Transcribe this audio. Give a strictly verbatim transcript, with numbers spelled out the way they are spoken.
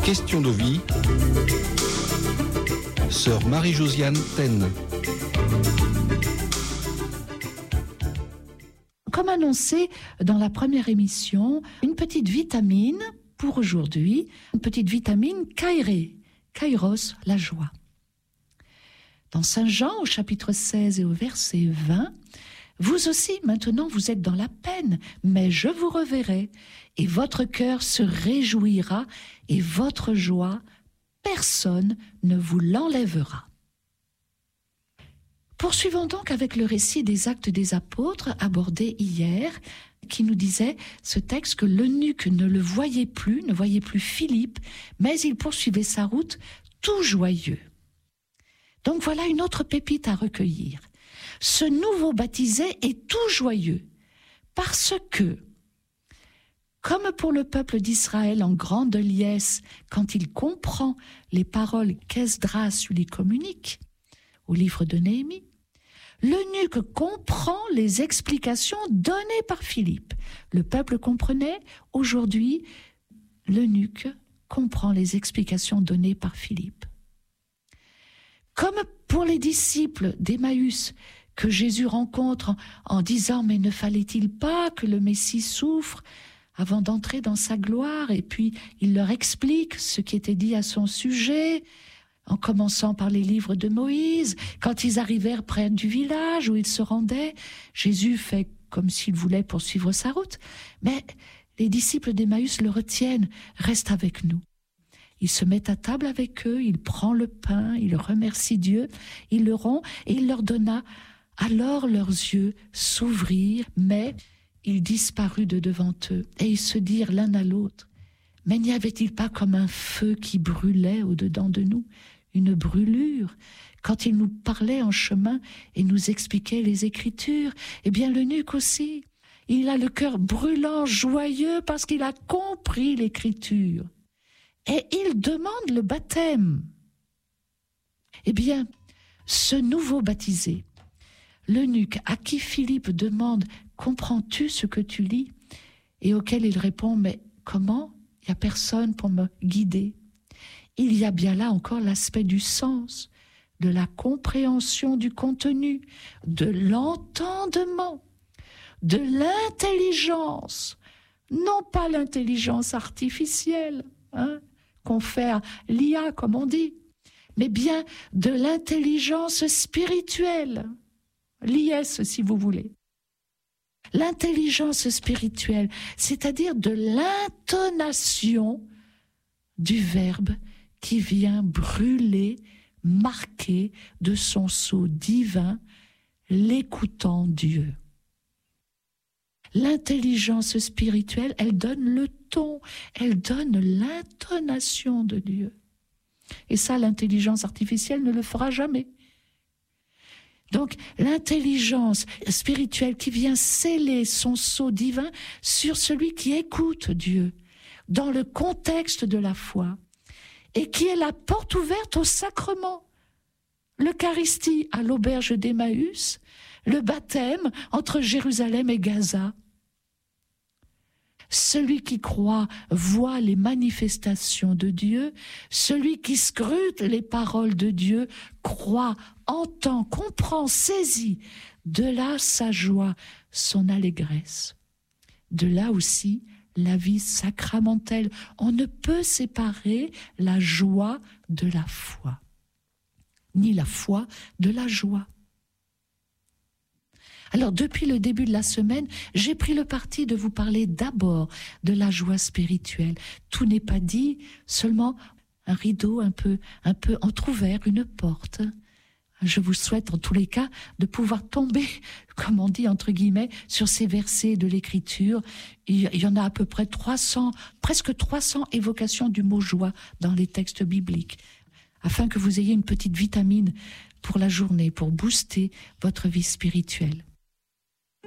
Question de vie. Sœur Marie-Josiane Tenne. Comme annoncé dans la première émission, une petite vitamine pour aujourd'hui, une petite vitamine Kairé, Kairos, la joie. Dans Saint Jean, au chapitre seize et au verset vingt, vous aussi, maintenant, vous êtes dans la peine, mais je vous reverrai, et votre cœur se réjouira, et votre joie, personne ne vous l'enlèvera. Poursuivons donc avec le récit des Actes des Apôtres abordé hier, qui nous disait ce texte que l'eunuque ne le voyait plus, ne voyait plus Philippe, mais il poursuivait sa route tout joyeux. Donc voilà une autre pépite à recueillir. Ce nouveau baptisé est tout joyeux, parce que, comme pour le peuple d'Israël en grande liesse, quand il comprend les paroles qu'Esdras lui communique, au livre de Néhémie, l'eunuque comprend les explications données par Philippe. Le peuple comprenait, aujourd'hui, l'eunuque comprend les explications données par Philippe. Comme pour les disciples d'Emmaüs que Jésus rencontre en disant « Mais ne fallait-il pas que le Messie souffre avant d'entrer dans sa gloire ?» Et puis il leur explique ce qui était dit à son sujet, en commençant par les livres de Moïse. Quand ils arrivèrent près du village où ils se rendaient, Jésus fait comme s'il voulait poursuivre sa route. Mais les disciples d'Emmaüs le retiennent, « Reste avec nous ». Il se met à table avec eux, il prend le pain, il remercie Dieu, il le rompt et il leur donna. Alors leurs yeux s'ouvrirent, mais il disparut de devant eux. Et ils se dirent l'un à l'autre, « Mais n'y avait-il pas comme un feu qui brûlait au-dedans de nous, une brûlure, quand il nous parlait en chemin et nous expliquait les Écritures? Eh bien l'eunuque aussi, il a le cœur brûlant, joyeux, parce qu'il a compris l'Écriture. Et il demande le baptême. » Eh bien, ce nouveau baptisé, l'eunuque à qui Philippe demande « Comprends-tu ce que tu lis ?» et auquel il répond « Mais comment ? Il n'y a personne pour me guider. » Il y a bien là encore l'aspect du sens, de la compréhension du contenu, de l'entendement, de l'intelligence, non pas l'intelligence artificielle, hein, confère l'I A comme on dit, mais bien de l'intelligence spirituelle, l'I S si vous voulez. L'intelligence spirituelle, c'est-à-dire de l'intonation du verbe qui vient brûler, marquer de son sceau divin l'écoutant Dieu. L'intelligence spirituelle, elle donne le ton, elle donne l'intonation de Dieu. Et ça, l'intelligence artificielle ne le fera jamais. Donc, l'intelligence spirituelle qui vient sceller son sceau divin sur celui qui écoute Dieu, dans le contexte de la foi, et qui est la porte ouverte au sacrement. L'Eucharistie à l'auberge d'Emmaüs, le baptême entre Jérusalem et Gaza. Celui qui croit voit les manifestations de Dieu, celui qui scrute les paroles de Dieu croit, entend, comprend, saisit. De là sa joie, son allégresse. De là aussi la vie sacramentelle. On ne peut séparer la joie de la foi, ni la foi de la joie. Alors, depuis le début de la semaine, j'ai pris le parti de vous parler d'abord de la joie spirituelle. Tout n'est pas dit, seulement un rideau un peu, un peu entrouvert, une porte. Je vous souhaite en tous les cas de pouvoir tomber, comme on dit entre guillemets, sur ces versets de l'Écriture. Il y en a à peu près trois cents, presque trois cents évocations du mot joie dans les textes bibliques, afin que vous ayez une petite vitamine pour la journée, pour booster votre vie spirituelle.